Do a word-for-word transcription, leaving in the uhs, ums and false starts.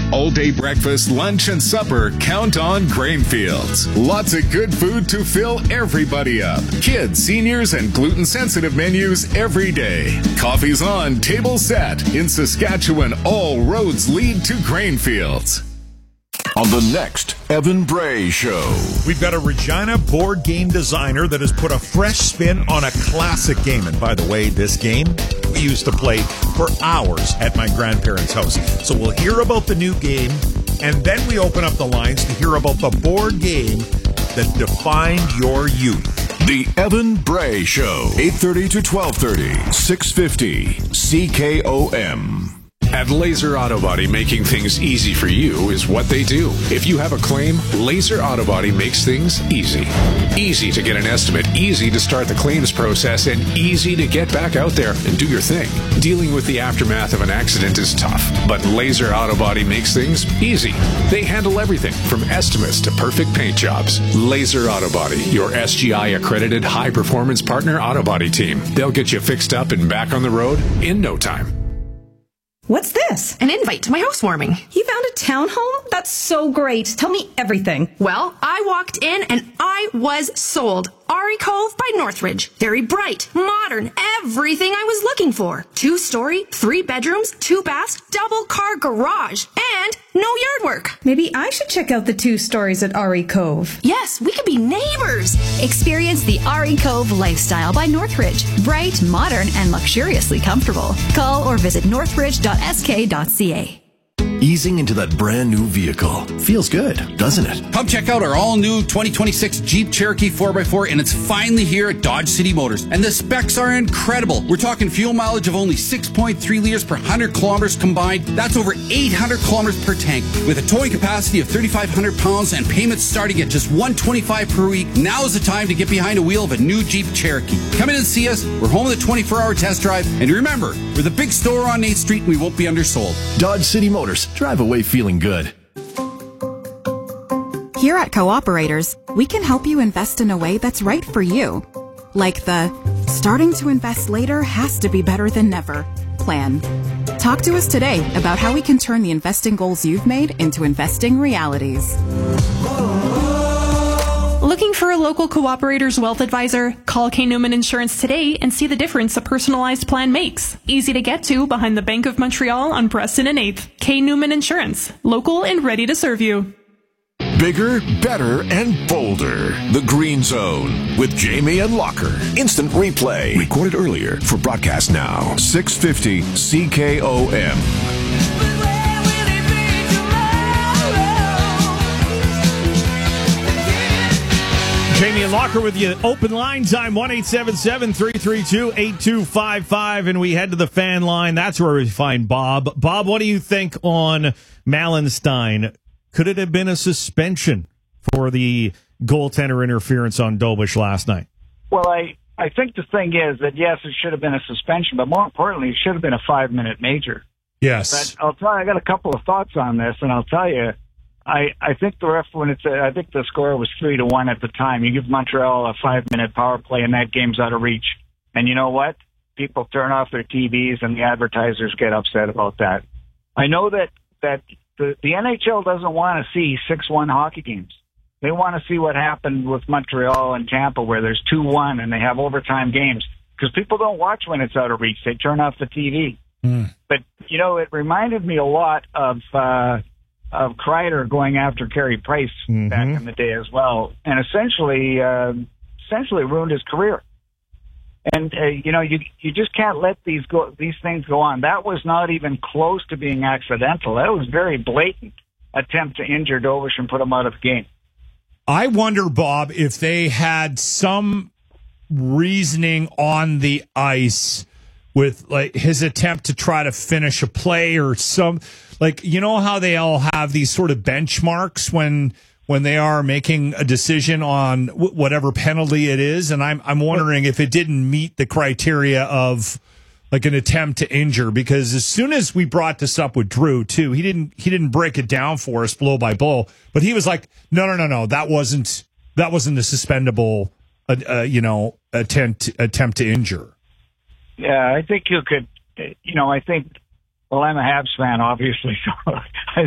All day breakfast, lunch, and supper, count on Grainfields. Lots of good food to fill everybody up. Kids, seniors, and gluten-sensitive menus every day. Coffee's on, table set. In Saskatchewan, all roads lead to Grainfields. On the next Evan Bray Show. We've got a Regina board game designer that has put a fresh spin on a classic game. And by the way, this game we used to play for hours at my grandparents' house. So we'll hear about the new game, and then we open up the lines to hear about the board game that defined your youth. The Evan Bray Show, eight thirty to twelve thirty, six fifty C K O M. At Laser Auto Body, making things easy for you is what they do. If you have a claim, Laser Auto Body makes things easy. Easy to get an estimate, easy to start the claims process, and easy to get back out there and do your thing. Dealing with the aftermath of an accident is tough, but Laser Auto Body makes things easy. They handle everything from estimates to perfect paint jobs. Laser Auto Body, your S G I-accredited high-performance partner auto body team. They'll get you fixed up and back on the road in no time. What's this? An invite to my housewarming. You found a townhome? That's so great. Tell me everything. Well, I walked in and I was sold. Ari Cove by Northridge. Very bright, modern, everything I was looking for. Two-story, three bedrooms, two baths, double car garage, and no yard work. Maybe I should check out the two stories at Ari Cove. Yes, we could be neighbors. Experience the Ari Cove lifestyle by Northridge. Bright, modern, and luxuriously comfortable. Call or visit northridge dot s k dot c a. Easing into that brand new vehicle. Feels good, doesn't it? Come check out our all-new twenty twenty-six Jeep Cherokee four by four, and it's finally here at Dodge City Motors. And the specs are incredible. We're talking fuel mileage of only six point three liters per one hundred kilometers combined. That's over eight hundred kilometers per tank. With a towing capacity of thirty-five hundred pounds and payments starting at just one hundred twenty-five dollars per week, now is the time to get behind the wheel of a new Jeep Cherokee. Come in and see us. We're home with a twenty-four hour test drive. And remember, we're the big store on eighth street, and we won't be undersold. Dodge City Motors. Drive away feeling good. Here at Cooperators, we can help you invest in a way that's right for you. Like the starting to invest later has to be better than never plan. Talk to us today about how we can turn the investing goals you've made into investing realities. Looking for a local Cooperator's wealth advisor? Call K. Newman Insurance today and see the difference a personalized plan makes. Easy to get to behind the Bank of Montreal on Preston and eighth. K. Newman Insurance. Local and ready to serve you. Bigger, better, and bolder. The Green Zone with Jamie and Locker. Instant replay. Recorded earlier for broadcast now. six fifty C K O M. Jamie and Locker with you. Open line time, one eight seven seven, three three two, eight two five five. And we head to the fan line. That's where we find Bob. Bob, what do you think on Malenstein? Could it have been a suspension for the goaltender interference on Dobush last night? Well, I, I think the thing is that, yes, it should have been a suspension, but more importantly, it should have been a five-minute major. Yes. But I'll tell you, I got a couple of thoughts on this, and I'll tell you, I, I think the ref, when it's, a, I think the score was three to one at the time. You give Montreal a five-minute power play, and that game's out of reach. And you know what? People turn off their T Vs, and the advertisers get upset about that. I know that that the, the N H L doesn't want to see six one hockey games. They want to see what happened with Montreal and Tampa, where there's two one and they have overtime games, because people don't watch when it's out of reach. They turn off the T V. Mm. But you know, it reminded me a lot of. Uh, of Kreider going after Carey Price mm-hmm. back in the day as well, and essentially, uh, essentially ruined his career. And uh, you know, you you just can't let these go, these things go on. That was not even close to being accidental. That was very blatant attempt to injure Dobush and put him out of the game. I wonder, Bob, if they had some reasoning on the ice with like his attempt to try to finish a play or some. Like, you know how they all have these sort of benchmarks when when they are making a decision on w- whatever penalty it is, and I'm I'm wondering if it didn't meet the criteria of like an attempt to injure, because as soon as we brought this up with Drew too, he didn't he didn't break it down for us blow by blow, but he was like, no no no no, that wasn't that wasn't a suspendable uh, uh, you know attempt attempt to injure. Yeah, I think you could, you know, I think. Well, I'm a Habs fan, obviously, so